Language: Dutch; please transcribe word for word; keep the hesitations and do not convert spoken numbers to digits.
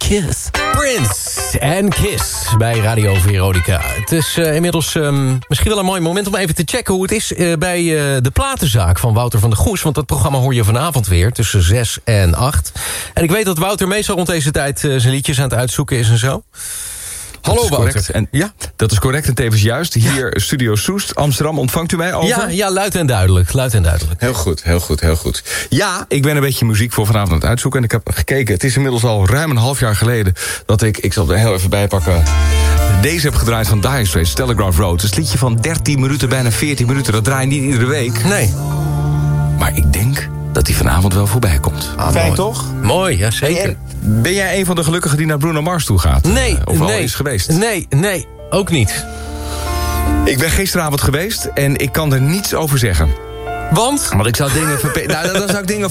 Kiss. Prince en Kiss bij Radio Veronica. Het is uh, inmiddels um, misschien wel een mooi moment om even te checken hoe het is uh, bij uh, de platenzaak van Wouter van der Goes. Want dat programma hoor je vanavond weer tussen zes en acht. En ik weet dat Wouter meestal rond deze tijd uh, zijn liedjes aan het uitzoeken is en zo. Hallo Wouter. En ja? Dat is correct en tevens juist. Hier ja. Studio Soest, Amsterdam. Ontvangt u mij over? Ja, ja, luid en duidelijk. Luid en duidelijk. Heel goed, heel goed, heel goed. Ja, ik ben een beetje muziek voor vanavond aan het uitzoeken. En ik heb gekeken, het is inmiddels al ruim een half jaar geleden... dat ik, ik zal er heel even bijpakken... deze heb gedraaid van Dire Straits, Telegraph Road. Het is een liedje van dertien minuten, bijna veertien minuten. Dat draai je niet iedere week. Nee. Maar ik denk dat die vanavond wel voorbij komt. Ah, Fijn, mooi. toch? Mooi, ja zeker. En ben jij een van de gelukkigen die naar Bruno Mars toe gaat? Nee, uh, of al nee. is geweest? Nee, nee, ook niet. Ik ben gisteravond geweest en ik kan er niets over zeggen. Want? Want ik zou dingen... verpe- nou, dan zou ik dingen